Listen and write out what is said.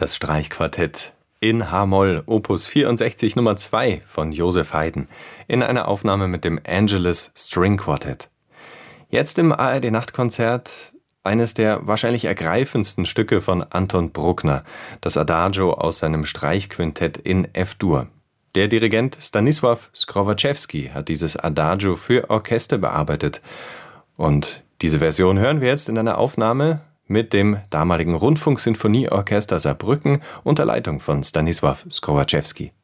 Das Streichquartett in H-Moll, Opus 64 Nummer 2 von Joseph Haydn, in einer Aufnahme mit dem Angelus String Quartet. Jetzt im ARD-Nachtkonzert eines der wahrscheinlich ergreifendsten Stücke von Anton Bruckner, das Adagio aus seinem Streichquintett in F-Dur. Der Dirigent Stanisław Skrowaczewski hat dieses Adagio für Orchester bearbeitet. Und diese Version hören wir jetzt in einer Aufnahme mit dem damaligen Rundfunksinfonieorchester Saarbrücken unter Leitung von Stanisław Skrowaczewski.